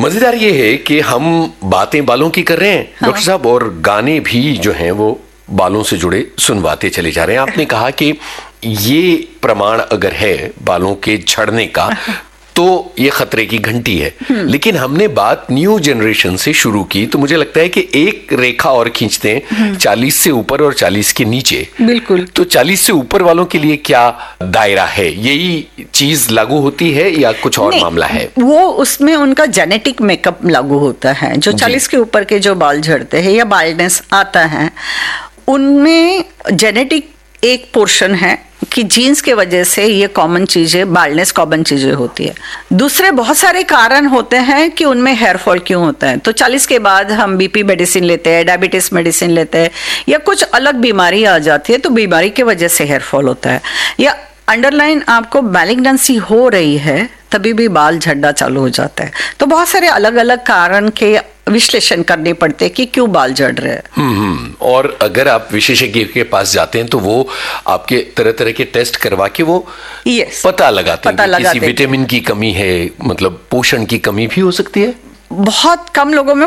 मजेदार ये है कि हम बातें बालों की कर रहे हैं डॉक्टर साहब, और गाने भी जो हैं वो बालों से जुड़े सुनवाते चले जा रहे हैं। आपने कहा कि ये प्रमाण अगर है बालों के झड़ने का तो ये खतरे की घंटी है, लेकिन हमने बात न्यू जनरेशन से शुरू की, तो मुझे लगता है कि एक रेखा और खींचते हैं 40 से ऊपर और 40 के नीचे। बिल्कुल। तो 40 से ऊपर वालों के लिए क्या दायरा है, यही चीज लागू होती है या कुछ और मामला है? वो उसमें उनका जेनेटिक मेकअप लागू होता है। जो 40 के ऊपर के जो बाल झड़ते हैं या बाल्डनेस आता है, उनमें जेनेटिक एक पोर्शन है कि जीन्स के वजह से ये कॉमन चीजें, बाल्डनेस कॉमन चीजें होती है। दूसरे बहुत सारे कारण होते हैं कि उनमें हेयर फॉल क्यों होता है। तो 40 के बाद हम बीपी मेडिसिन लेते हैं, डायबिटीज मेडिसिन लेते हैं, या कुछ अलग बीमारी आ जाती है तो बीमारी के वजह से हेयर फॉल होता है, या अंडरलाइन आपको मैलिग्नेंसी हो रही है तभी भी बाल झड़ना चालू हो जाता है। तो बहुत सारे अलग अलग कारण के विश्लेषण करने पड़ते हैं कि क्यों बाल झड़ रहे हैं। और अगर आप विशेषज्ञ के पास जाते हैं तो वो आपके तरह तरह के टेस्ट करवा के वो पता लगाते हैं कि किसी विटामिन की कमी है, मतलब पोषण की कमी भी हो सकती है। बहुत कम लोगों में